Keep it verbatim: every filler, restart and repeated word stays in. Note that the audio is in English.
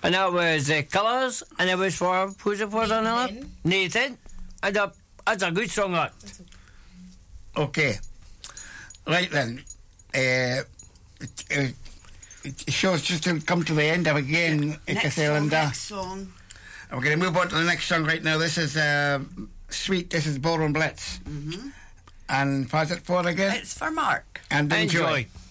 And that was the Colours, and it was for, who's it for, Nathan? Nathan. And that, that's a good song, that. Okay. Right then. Uh, uh, the show's just to come to the end of again. Yeah. Next song, next song. We're going to move on to the next song right now. This is uh, Sweet. This is Ballroom Blitz. Mm-hmm. And what's it for again? It's for Mark. And enjoy. Enjoy.